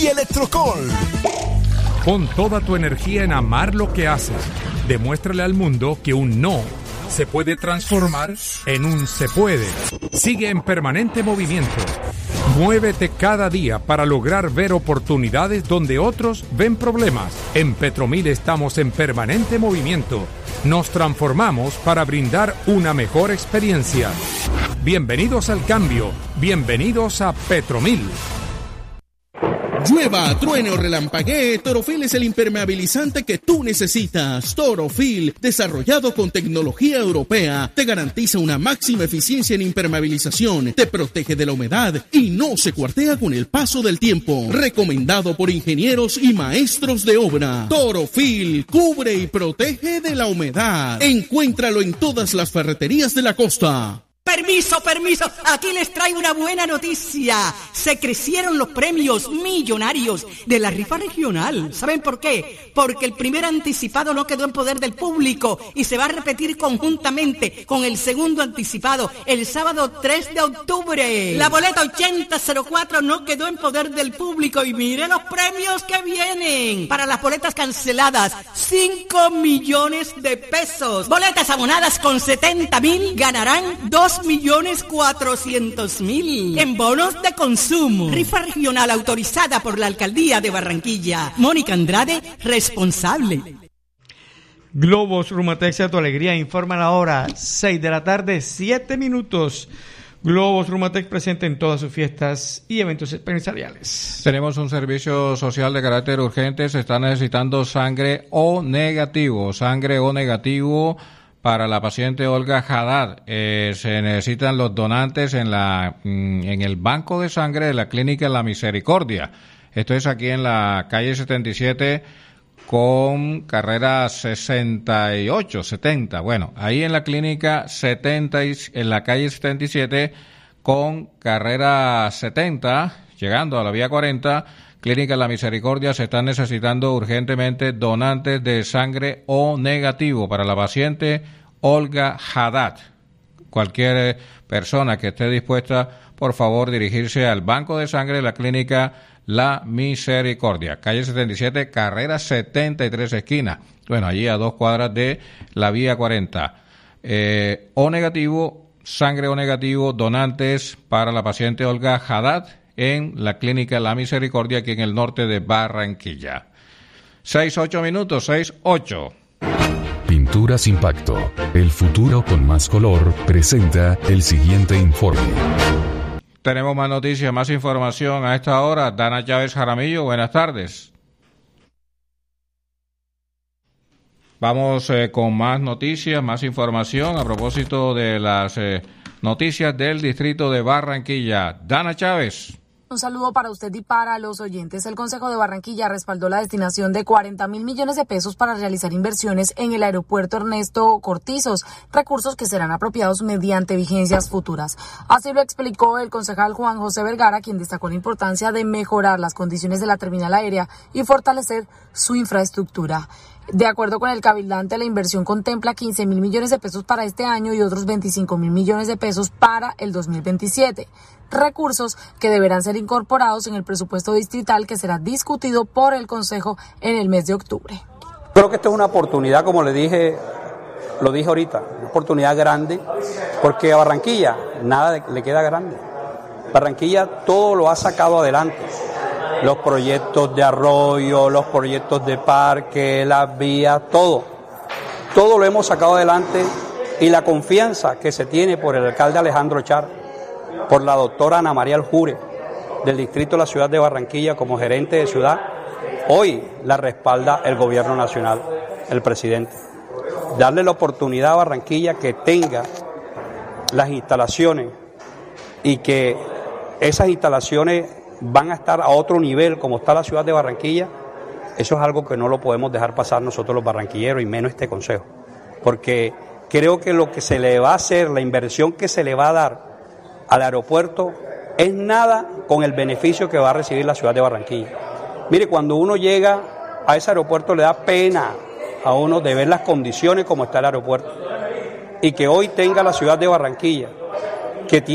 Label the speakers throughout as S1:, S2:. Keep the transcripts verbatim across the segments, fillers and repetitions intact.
S1: y Electrocol.
S2: Pon toda tu energía en amar lo que haces. Demuéstrale al mundo que un no se puede transformar en un se puede. Sigue en permanente movimiento. Muévete cada día para lograr ver oportunidades donde otros ven problemas. En Petromil estamos en permanente movimiento. Nos transformamos para brindar una mejor experiencia. Bienvenidos al cambio. Bienvenidos a Petromil.
S3: Llueva, truene o relampaguee, Torofil es el impermeabilizante que tú necesitas. Torofil, desarrollado con tecnología europea, te garantiza una máxima eficiencia en impermeabilización, te protege de la humedad y no se cuartea con el paso del tiempo. Recomendado por ingenieros y maestros de obra. Torofil, cubre y protege de la humedad. Encuéntralo en todas las ferreterías de la costa.
S4: Permiso, permiso, aquí les traigo una buena noticia. Se crecieron los premios millonarios de la rifa regional. ¿Saben por qué? Porque el primer anticipado no quedó en poder del público y se va a repetir conjuntamente con el segundo anticipado el sábado tres de octubre. La boleta ochenta cero cuatro no quedó en poder del público y miren los premios que vienen. Para las boletas canceladas, cinco millones de pesos. Boletas abonadas con setenta mil ganarán dos millones cuatrocientos mil en bonos de consumo. Rifa regional autorizada por la Alcaldía de Barranquilla. Mónica Andrade, responsable.
S5: Globos Rumatex a tu alegría informa la hora, seis de la tarde, siete minutos. Globos Rumatex presente en todas sus fiestas y eventos empresariales.
S6: Tenemos un servicio social de carácter urgente. Se está necesitando sangre O negativo, sangre O negativo para la paciente Olga Haddad. Eh, se necesitan los donantes en la en el banco de sangre de la clínica La Misericordia. Esto es aquí en la calle setenta y siete con carrera sesenta y ocho, setenta. Bueno, ahí en la clínica setenta, en la calle setenta y siete con carrera setenta, llegando a la vía cuarenta, Clínica La Misericordia, se están necesitando urgentemente donantes de sangre O negativo para la paciente Olga Haddad. Cualquier persona que esté dispuesta, por favor, dirigirse al banco de sangre de la Clínica La Misericordia, calle setenta y siete, carrera setenta y tres, esquina. Bueno, allí a dos cuadras de la vía cuarenta. Eh, O negativo, sangre O negativo, donantes para la paciente Olga Haddad en la Clínica La Misericordia, aquí en el norte de Barranquilla. Seis, ocho minutos, seis, ocho.
S7: Pinturas Impacto, el futuro con más color, presenta el siguiente informe.
S6: Tenemos más noticias, más información a esta hora. Dana Chávez Jaramillo, buenas tardes. Vamos eh, con más noticias, más información a propósito de las eh, noticias del distrito de Barranquilla. Dana Chávez.
S8: Un saludo para usted y para los oyentes. El Consejo de Barranquilla respaldó la destinación de cuarenta mil millones de pesos para realizar inversiones en el aeropuerto Ernesto Cortizos, recursos que serán apropiados mediante vigencias futuras. Así lo explicó el concejal Juan José Vergara, quien destacó la importancia de mejorar las condiciones de la terminal aérea y fortalecer su infraestructura. De acuerdo con el cabildante, la inversión contempla quince mil millones de pesos para este año y otros veinticinco mil millones de pesos para el dos mil veintisiete. Recursos que deberán ser incorporados en el presupuesto distrital que será discutido por el Consejo en el mes de octubre.
S9: Creo que esto es una oportunidad, como le dije, lo dije ahorita, una oportunidad grande, porque a Barranquilla nada le queda grande. Barranquilla todo lo ha sacado adelante. Los proyectos de arroyo, los proyectos de parque, las vías, todo. Todo lo hemos sacado adelante y la confianza que se tiene por el alcalde Alejandro Char, por la doctora Ana María Aljure, del distrito de la ciudad de Barranquilla como gerente de ciudad, hoy la respalda el gobierno nacional, el presidente. Darle la oportunidad a Barranquilla que tenga las instalaciones y que esas instalaciones van a estar a otro nivel como está la ciudad de Barranquilla, eso es algo que no lo podemos dejar pasar nosotros los barranquilleros y menos este consejo, porque creo que lo que se le va a hacer, la inversión que se le va a dar al aeropuerto es nada con el beneficio que va a recibir la ciudad de Barranquilla. Mire, cuando uno llega a ese aeropuerto le da pena a uno de ver las condiciones como está el aeropuerto y que hoy tenga la ciudad de Barranquilla, que tiene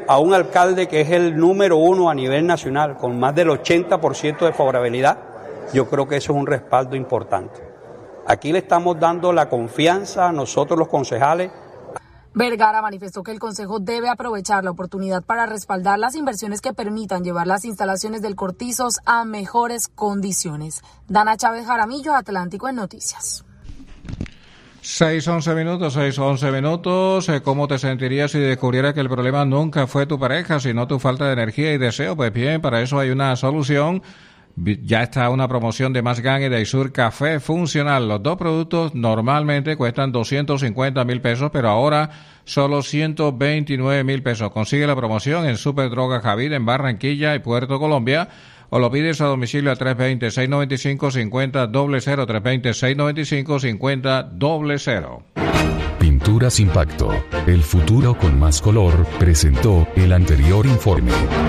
S9: a un alcalde que es el número uno a nivel nacional, con más del ochenta por ciento de favorabilidad, yo creo que eso es un respaldo importante. Aquí le estamos dando la confianza a nosotros los concejales.
S8: Vergara manifestó que el Consejo debe aprovechar la oportunidad para respaldar las inversiones que permitan llevar las instalaciones del Cortizos a mejores condiciones. Dana Chávez Jaramillo, Atlántico en Noticias.
S6: seis once minutos, seis once minutos. ¿Cómo te sentirías si descubrieras que el problema nunca fue tu pareja, sino tu falta de energía y deseo? Pues bien, para eso hay una solución. Ya está una promoción de Más Gan y de Isur Café Funcional. Los dos productos normalmente cuestan doscientos cincuenta mil pesos, pero ahora solo ciento veintinueve mil pesos. Consigue la promoción en Superdroga Javid en Barranquilla y Puerto Colombia, o lo pides a domicilio a tres dos cero, seis nueve cinco, cinco cero cero cero, tres dos cero, seis nueve cinco, cinco cero cero.
S7: Pinturas Impacto, el futuro con más color, presentó el anterior informe.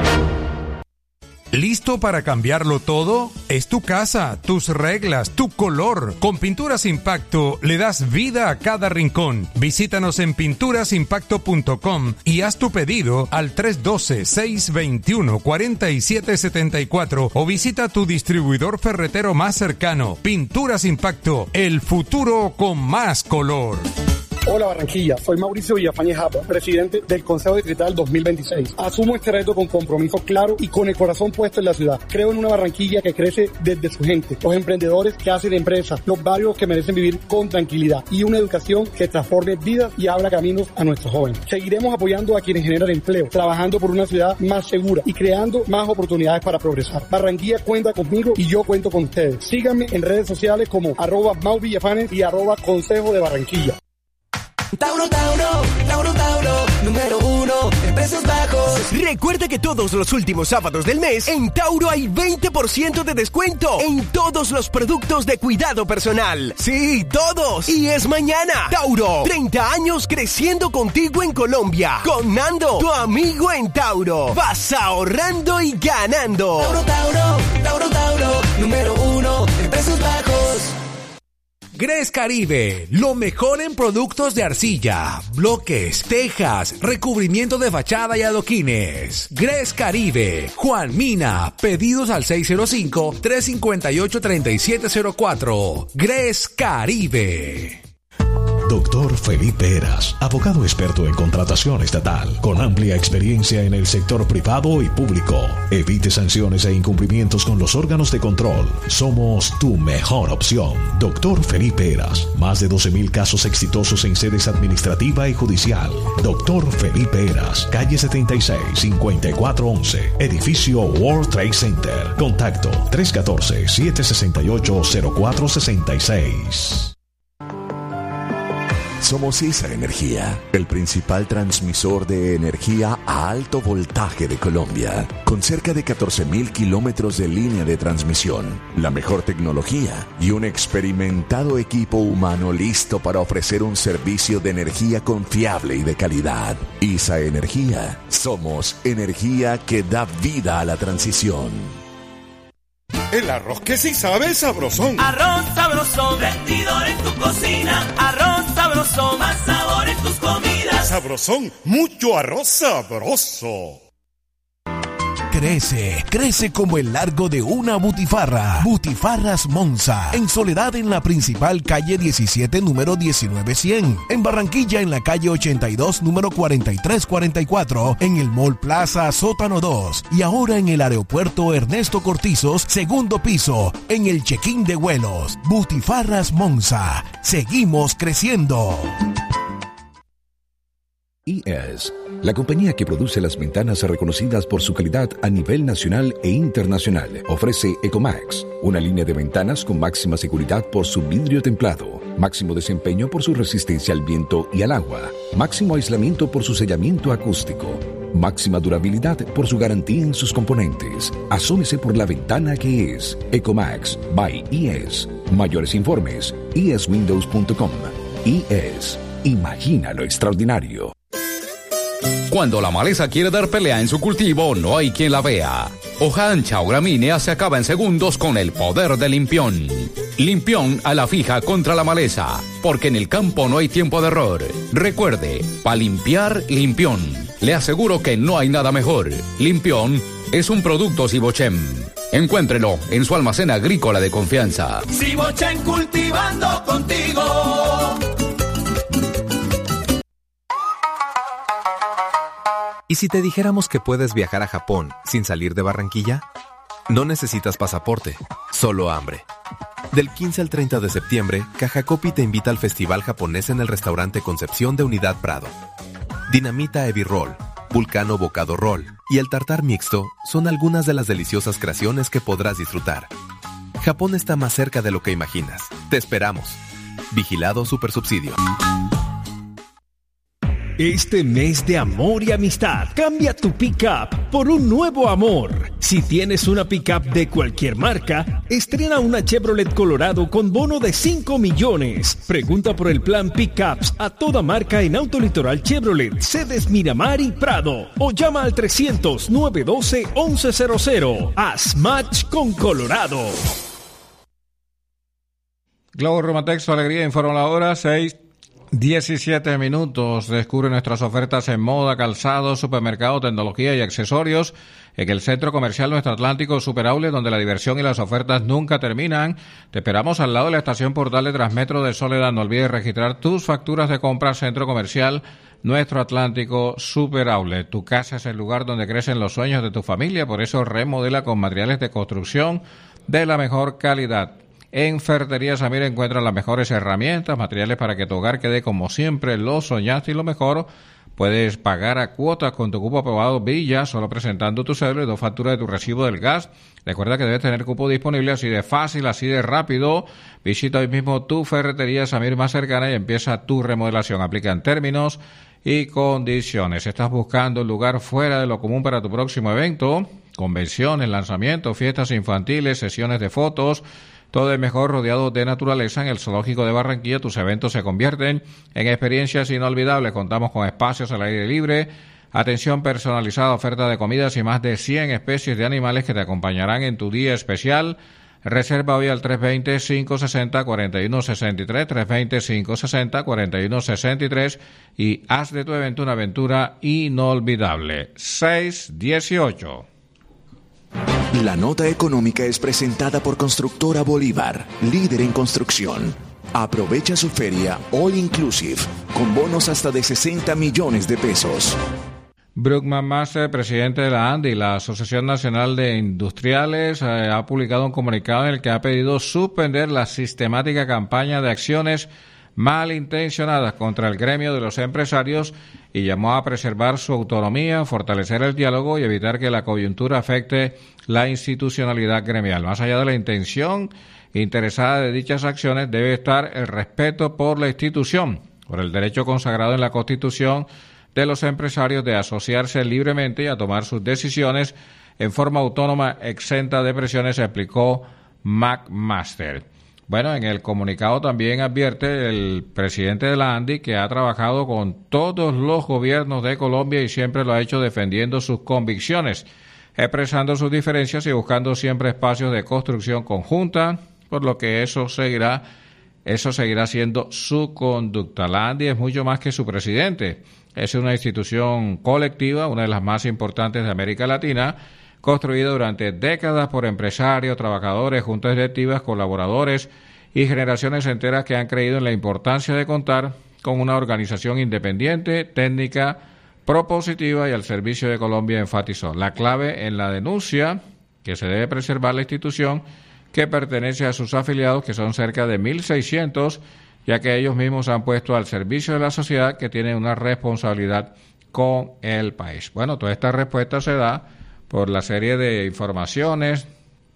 S2: ¿Listo para cambiarlo todo? Es tu casa, tus reglas, tu color. Con Pinturas Impacto le das vida a cada rincón. Visítanos en pinturas impacto punto com y haz tu pedido al tres uno dos, seis dos uno, cuatro siete siete cuatro o visita tu distribuidor ferretero más cercano. Pinturas Impacto, el futuro con más color.
S1: Hola Barranquilla, soy Mauricio Villafañe Japa, presidente del Consejo Distrital dos mil veintiséis. Asumo este reto con compromiso claro y con el corazón puesto en la ciudad. Creo en una Barranquilla que crece desde su gente, los emprendedores que hacen empresas, los barrios que merecen vivir con tranquilidad y una educación que transforme vidas y abra caminos a nuestros jóvenes. Seguiremos apoyando a quienes generan empleo, trabajando por una ciudad más segura y creando más oportunidades para progresar. Barranquilla cuenta conmigo y yo cuento con ustedes. Síganme en redes sociales como arroba Mau Villafanes y arroba Consejo de Barranquilla.
S10: Tauro, Tauro, Tauro, Tauro, número uno en precios bajos.
S11: Recuerda que todos los últimos sábados del mes en Tauro hay veinte por ciento de descuento en todos los productos de cuidado personal. Sí, todos. Y es mañana. Tauro, treinta años creciendo contigo en Colombia. Con Nando, tu amigo en Tauro. Vas ahorrando y ganando.
S10: Tauro, Tauro, Tauro, Tauro, número uno en precios bajos.
S12: Gres Caribe, lo mejor en productos de arcilla, bloques, tejas, recubrimiento de fachada y adoquines. Gres Caribe, Juan Mina, pedidos al seis cero cinco, tres cinco ocho, tres siete cero cuatro. Gres Caribe.
S13: Doctor Felipe Heras, abogado experto en contratación estatal, con amplia experiencia en el sector privado y público. Evite sanciones e incumplimientos con los órganos de control. Somos tu mejor opción. Doctor Felipe Heras, más de doce mil casos exitosos en sedes administrativa y judicial. Doctor Felipe Heras, calle setenta y seis, cincuenta y cuatro once, edificio World Trade Center. Contacto tres uno cuatro, siete seis ocho, cero cuatro seis seis.
S14: Somos Isa Energía, el principal transmisor de energía a alto voltaje de Colombia, con cerca de catorce mil kilómetros de línea de transmisión, la mejor tecnología y un experimentado equipo humano listo para ofrecer un servicio de energía confiable y de calidad. Isa Energía, somos energía que da vida a la transición.
S15: El arroz que sí sabe es sabrosón.
S10: Arroz sabrosón, rendidor en tu cocina. Arroz sabrosón, más sabor en tus comidas.
S15: Sabrosón, mucho arroz sabroso.
S16: Crece, crece como el largo de una butifarra. Butifarras Monza, en Soledad en la principal calle diecisiete, número diecinueve cien. En Barranquilla en la calle ochenta y dos, número cuarenta y tres cuarenta y cuatro. En el Mall Plaza Sótano dos. Y ahora en el aeropuerto Ernesto Cortizos, segundo piso, en el check-in de vuelos. Butifarras Monza, seguimos creciendo.
S17: I E S, la compañía que produce las ventanas reconocidas por su calidad a nivel nacional e internacional, ofrece Ecomax, una línea de ventanas con máxima seguridad por su vidrio templado, máximo desempeño por su resistencia al viento y al agua, máximo aislamiento por su sellamiento acústico, máxima durabilidad por su garantía en sus componentes. Asómese por la ventana que es Ecomax by I E S. Mayores informes, i e s windows punto com. I E S, imagina lo extraordinario.
S18: Cuando la maleza quiere dar pelea en su cultivo, no hay quien la vea. Hoja ancha o gramínea se acaba en segundos con el poder de Limpión. Limpión a la fija contra la maleza, porque en el campo no hay tiempo de error. Recuerde, para limpiar, Limpión. Le aseguro que no hay nada mejor. Limpión es un producto Sibochem. Encuéntrelo en su almacén agrícola de confianza.
S10: Sibochem, cultivando contigo.
S19: ¿Y si te dijéramos que puedes viajar a Japón sin salir de Barranquilla? No necesitas pasaporte, solo hambre. Del quince al treinta de septiembre, Cajacopi te invita al Festival Japonés en el restaurante Concepción de Unidad Prado. Dinamita Ebi Roll, Vulcano Bocado Roll y el tartar mixto son algunas de las deliciosas creaciones que podrás disfrutar. Japón está más cerca de lo que imaginas. Te esperamos. Vigilado Supersubsidio.
S20: Este mes de amor y amistad, cambia tu pick-up por un nuevo amor. Si tienes una pick-up de cualquier marca, estrena una Chevrolet Colorado con bono de cinco millones. Pregunta por el plan Pick-ups a toda marca en Autolitoral Chevrolet, sedes Miramar y Prado. O llama al trescientos, nueve doce, once cero cero. Haz match con Colorado.
S6: Globo Rumatex, su alegría, informa la hora, seis diecisiete minutos. Descubre nuestras ofertas en moda, calzado, supermercado, tecnología y accesorios en el Centro Comercial Nuestro Atlántico Super Outlet, donde la diversión y las ofertas nunca terminan. Te esperamos al lado de la estación Portal de Transmetro de Soledad. No olvides registrar tus facturas de compra. Centro Comercial Nuestro Atlántico Super Outlet. Tu casa es el lugar donde crecen los sueños de tu familia, por eso remodela con materiales de construcción de la mejor calidad. En Ferretería Samir encuentras las mejores herramientas, materiales para que tu hogar quede como siempre lo soñaste y lo mejor. Puedes pagar a cuotas con tu cupo aprobado Villa, solo presentando tu cédula y dos facturas de tu recibo del gas. Recuerda que debes tener cupo disponible, así de fácil, así de rápido. Visita hoy mismo tu Ferretería Samir más cercana y empieza tu remodelación. Aplican términos y condiciones. ¿Estás buscando un lugar fuera de lo común para tu próximo evento? Convenciones, lanzamientos, fiestas infantiles, sesiones de fotos. Todo es mejor rodeado de naturaleza en el Zoológico de Barranquilla. Tus eventos se convierten en experiencias inolvidables. Contamos con espacios al aire libre, atención personalizada, oferta de comidas y más de cien especies de animales que te acompañarán en tu día especial. Reserva hoy al tres dos cero, cinco seis cero, cuatro uno seis tres, tres dos cero, cinco seis cero, cuatro uno seis tres y haz de tu evento una aventura inolvidable. seis dieciocho.
S14: La nota económica es presentada por Constructora Bolívar, líder en construcción. Aprovecha su feria All Inclusive, con bonos hasta de sesenta millones de pesos.
S6: Brookman Master, presidente de la ANDI, la Asociación Nacional de Industriales, eh, ha publicado un comunicado en el que ha pedido suspender la sistemática campaña de acciones malintencionadas contra el gremio de los empresarios y llamó a preservar su autonomía, fortalecer el diálogo y evitar que la coyuntura afecte la institucionalidad gremial. Más allá de la intención interesada de dichas acciones, debe estar el respeto por la institución, por el derecho consagrado en la Constitución de los empresarios de asociarse libremente y a tomar sus decisiones en forma autónoma, exenta de presiones, explicó McMaster. Bueno, en el comunicado también advierte el presidente de la ANDI que ha trabajado con todos los gobiernos de Colombia y siempre lo ha hecho defendiendo sus convicciones, expresando sus diferencias y buscando siempre espacios de construcción conjunta, por lo que eso seguirá, eso seguirá siendo su conducta. La ANDI es mucho más que su presidente, es una institución colectiva, una de las más importantes de América Latina, construida durante décadas por empresarios, trabajadores, juntas directivas, colaboradores y generaciones enteras que han creído en la importancia de contar con una organización independiente, técnica, propositiva y al servicio de Colombia, enfatizó. La clave en la denuncia que se debe preservar la institución que pertenece a sus afiliados, que son cerca de mil seiscientos, ya que ellos mismos han puesto al servicio de la sociedad que tiene una responsabilidad con el país. Bueno, toda esta respuesta se da por la serie de informaciones,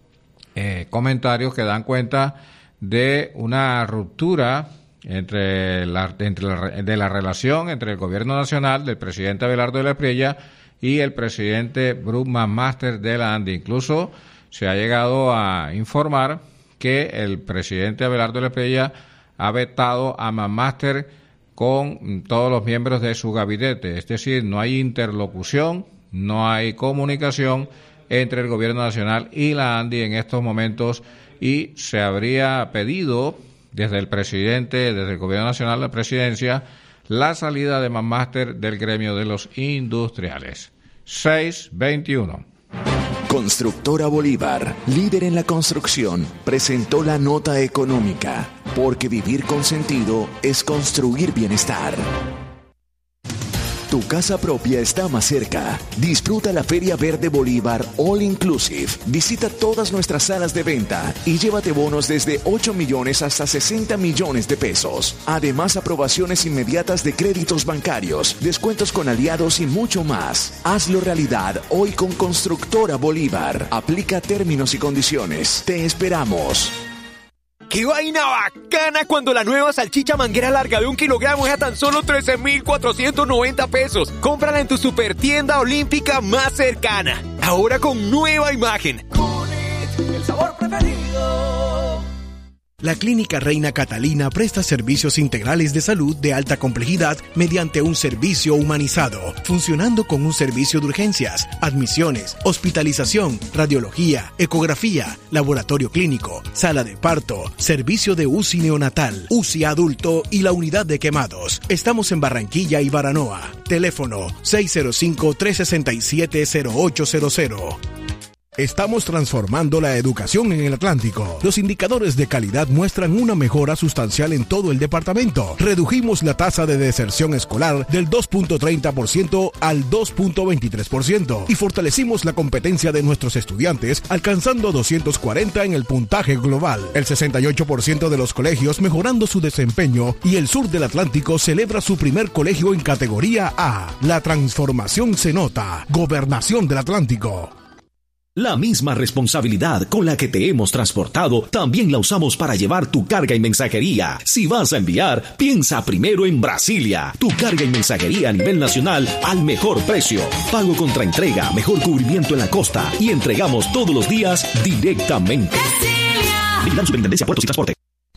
S6: eh, comentarios que dan cuenta de una ruptura entre la, entre la, de la relación entre el gobierno nacional del presidente Abelardo de la Espriella y el presidente Brookman Master de la ANDI. Incluso se ha llegado a informar que el presidente Abelardo de la Espriella ha vetado a McMaster con todos los miembros de su gabinete, es decir, no hay interlocución, no hay comunicación entre el gobierno nacional y la ANDI en estos momentos y se habría pedido desde el presidente, desde el gobierno nacional, la presidencia, la salida de Manmaster del gremio de los industriales. seis veintiuno.
S14: Constructora Bolívar, líder en la construcción, presentó la nota económica, porque vivir con sentido es construir bienestar. Tu casa propia está más cerca. Disfruta la Feria Verde Bolívar All Inclusive. Visita todas nuestras salas de venta y llévate bonos desde ocho millones hasta sesenta millones de pesos. Además, aprobaciones inmediatas de créditos bancarios, descuentos con aliados y mucho más. Hazlo realidad hoy con Constructora Bolívar. Aplica términos y condiciones. Te esperamos.
S11: ¡Qué vaina bacana cuando la nueva salchicha manguera larga de un kilogramo es a tan solo trece mil cuatrocientos noventa pesos! Cómprala en tu super tienda olímpica más cercana. Ahora con nueva imagen.
S10: Kunit, el sabor preferido.
S16: La Clínica Reina Catalina presta servicios integrales de salud de alta complejidad mediante un servicio humanizado, funcionando con un servicio de urgencias, admisiones, hospitalización, radiología, ecografía, laboratorio clínico, sala de parto, servicio de U C I neonatal, U C I adulto y la unidad de quemados. Estamos en Barranquilla y Baranoa. Teléfono seis cero cinco, tres seis siete, cero ocho cero cero. Estamos transformando la educación en el Atlántico. Los indicadores de calidad muestran una mejora sustancial en todo el departamento. Redujimos la tasa de deserción escolar del dos punto treinta por ciento al dos punto veintitrés por ciento y fortalecimos la competencia de nuestros estudiantes alcanzando doscientos cuarenta en el puntaje global. El sesenta y ocho por ciento de los colegios mejorando su desempeño y el sur del Atlántico celebra su primer colegio en categoría A. La transformación se nota. Gobernación del Atlántico.
S21: La misma responsabilidad con la que te hemos transportado, también la usamos para llevar tu carga y mensajería. Si vas a enviar, piensa primero en Brasilia. Tu carga y mensajería a nivel nacional al mejor precio. Pago contra entrega, mejor cubrimiento en la costa y entregamos todos los días directamente. Vigilando Superintendencia Puertos y Transporte.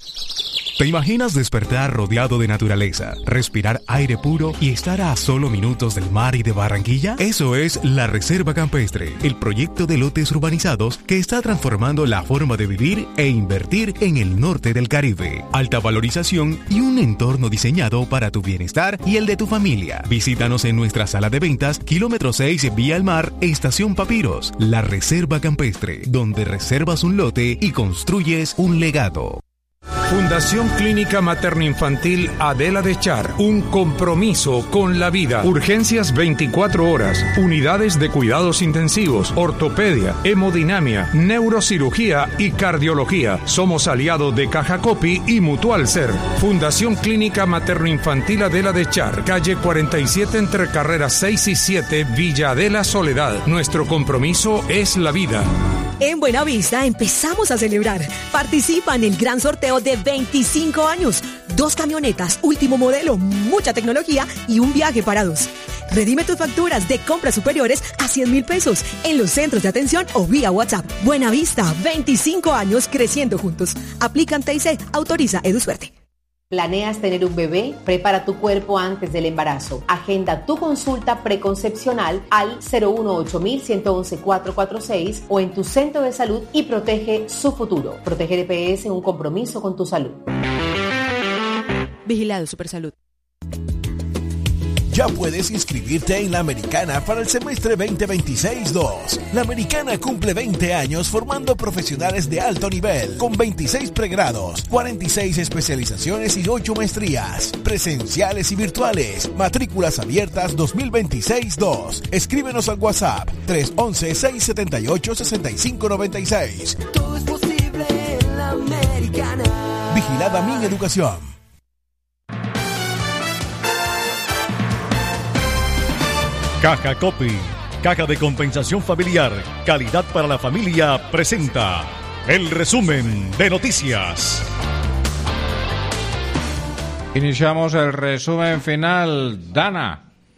S22: ¿Te imaginas despertar rodeado de naturaleza, respirar aire puro y estar a solo minutos del mar y de Barranquilla? Eso es la Reserva Campestre, el proyecto de lotes urbanizados que está transformando la forma de vivir e invertir en el norte del Caribe. Alta valorización y un entorno diseñado para tu bienestar y el de tu familia. Visítanos en nuestra sala de ventas, kilómetro seis, Vía al Mar, Estación Papiros. La Reserva Campestre, donde reservas un lote y construyes un legado.
S2: Fundación Clínica Materno-Infantil Adela de Char, un compromiso con la vida. Urgencias veinticuatro horas, unidades de cuidados intensivos, ortopedia, hemodinamia, neurocirugía y cardiología. Somos aliados de Caja Copy y Mutual Ser. Fundación Clínica Materno-Infantil Adela de Char, calle cuarenta y siete entre carreras seis y siete, Villa Adela Soledad. Nuestro compromiso es la vida.
S23: En Buenavista empezamos a celebrar. Participa en el gran sorteo de veinticinco años. Dos camionetas, último modelo, mucha tecnología y un viaje para dos. Redime tus facturas de compras superiores a cien mil pesos en los centros de atención o vía WhatsApp. Buenavista, veinticinco años creciendo juntos. Aplican T I C, autoriza EduSuerte.
S24: ¿Planeas tener un bebé? Prepara tu cuerpo antes del embarazo. Agenda tu consulta preconcepcional al cero uno ocho mil ciento once cuatrocientos cuarenta y seis o en tu centro de salud y protege su futuro. Proteger E P S, un compromiso con tu salud.
S23: Vigilado Supersalud.
S16: Ya puedes inscribirte en la Americana para el semestre veinte veintiséis dos. La Americana cumple veinte años formando profesionales de alto nivel, con veintiséis pregrados, cuarenta y seis especializaciones y ocho maestrías, presenciales y virtuales. Matrículas abiertas dos mil veintiséis dos. Escríbenos al WhatsApp tres once, seis setenta y ocho, sesenta y cinco noventa y seis.
S10: Todo es posible en la Americana.
S16: Vigilada Mi Educación.
S25: Caja Copy, Caja de Compensación Familiar, calidad para la familia, presenta el resumen de noticias.
S6: Iniciamos el resumen final. Dana.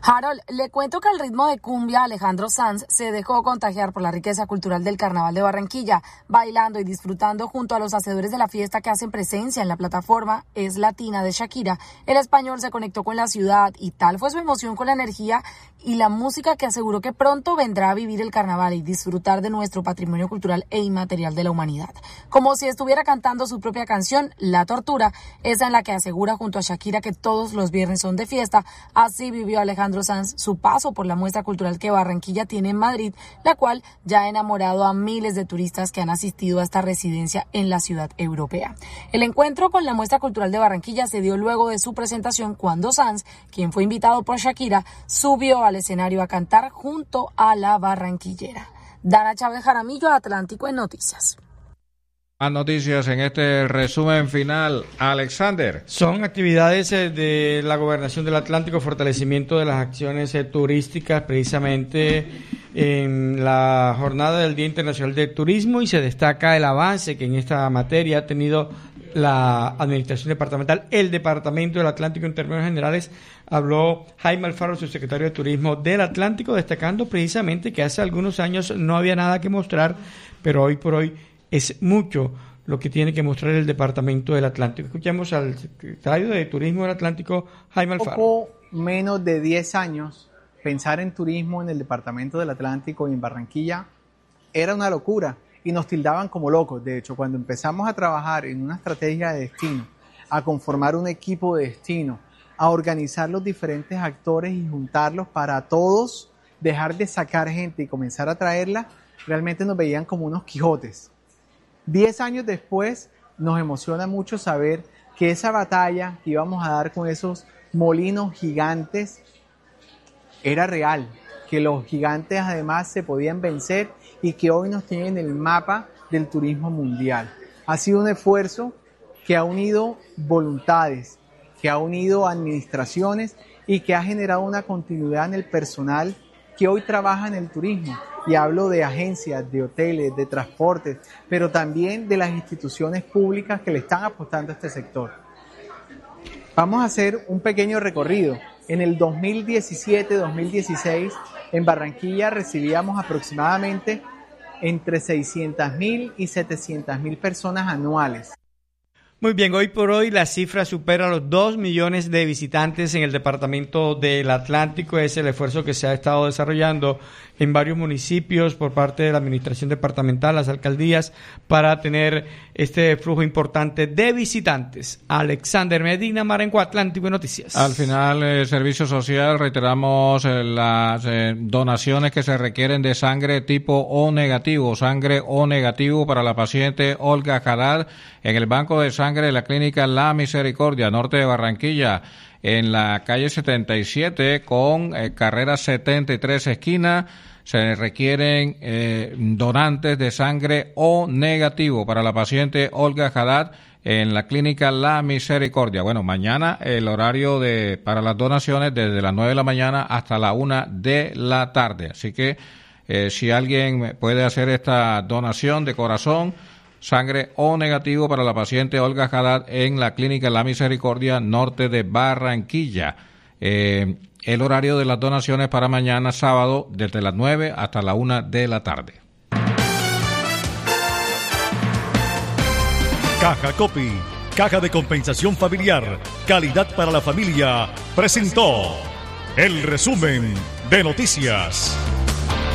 S3: Harold, le cuento que al ritmo de cumbia, Alejandro Sanz se dejó contagiar por la riqueza cultural del Carnaval de Barranquilla, bailando y disfrutando junto a los hacedores de la fiesta que hacen presencia en la plataforma Es Latina de Shakira. El español se conectó con la ciudad y tal fue su emoción con la energía y la música que aseguró que pronto vendrá a vivir el carnaval y disfrutar de nuestro patrimonio cultural e inmaterial de la humanidad. Como si estuviera cantando su propia canción, La Tortura, esa en la que asegura junto a Shakira que todos los viernes son de fiesta. Así vivió Alejandro Sanz su paso por la muestra cultural que Barranquilla tiene en Madrid, la cual ya ha enamorado a miles de turistas que han asistido a esta residencia en la ciudad europea. El encuentro con la muestra cultural de Barranquilla se dio luego de su presentación cuando Sanz, quien fue invitado por Shakira, subió al escenario a cantar junto a la barranquillera. Dana Chávez Jaramillo, Atlántico en Noticias.
S6: Más noticias en este resumen final. Alexander.
S4: Son actividades de la Gobernación del Atlántico, fortalecimiento de las acciones turísticas precisamente en la jornada del Día Internacional del Turismo, y se destaca el avance que en esta materia ha tenido la Administración Departamental. El Departamento del Atlántico, en términos generales, habló Jaime Alfaro, su secretario de Turismo del Atlántico, destacando precisamente que hace algunos años no había nada que mostrar, pero hoy por hoy es mucho lo que tiene que mostrar el Departamento del Atlántico. Escuchamos al secretario de Turismo del Atlántico, Jaime Alfaro.
S5: Poco menos de diez años, pensar en turismo en el Departamento del Atlántico y en Barranquilla era una locura y nos tildaban como locos. De hecho, cuando empezamos a trabajar en una estrategia de destino, a conformar un equipo de destino, a organizar los diferentes actores y juntarlos para todos dejar de sacar gente y comenzar a traerla, realmente nos veían como unos Quijotes. Diez años después, nos emociona mucho saber que esa batalla que íbamos a dar con esos molinos gigantes era real, que los gigantes además se podían vencer y que hoy nos tienen en el mapa del turismo mundial. Ha sido un esfuerzo que ha unido voluntades, que ha unido administraciones y que ha generado una continuidad en el personal que hoy trabaja en el turismo. Y hablo de agencias, de hoteles, de transportes, pero también de las instituciones públicas que le están apostando a este sector. Vamos a hacer un pequeño recorrido. En el dos mil diecisiete dos mil dieciséis, en Barranquilla recibíamos aproximadamente entre seiscientas mil y setecientas mil personas anuales.
S4: Muy bien, hoy por hoy la cifra supera los dos millones de visitantes en el Departamento del Atlántico. Es el esfuerzo que se ha estado desarrollando en varios municipios por parte de la Administración Departamental, las alcaldías, para tener este flujo importante de visitantes. Alexander Medina, Marenco, Atlántico y Noticias.
S6: Al final, el eh, Servicio Social, reiteramos eh, las eh, donaciones que se requieren de sangre tipo O negativo, sangre O negativo para la paciente Olga Haddad en el Banco de Sangre de la Clínica La Misericordia, norte de Barranquilla, en la calle setenta y siete con eh, carrera setenta y tres esquina. Se requieren eh, donantes de sangre O negativo para la paciente Olga Haddad en la Clínica La Misericordia. Bueno, mañana el horario de para las donaciones desde las nueve de la mañana hasta la una de la tarde. Así que eh, si alguien puede hacer esta donación de corazón, sangre O negativo para la paciente Olga Haddad en la Clínica La Misericordia, norte de Barranquilla. Eh, el horario de las donaciones para mañana sábado desde las nueve hasta la una de la tarde.
S25: Caja Copy, caja de compensación familiar, calidad para la familia, presentó el resumen de noticias.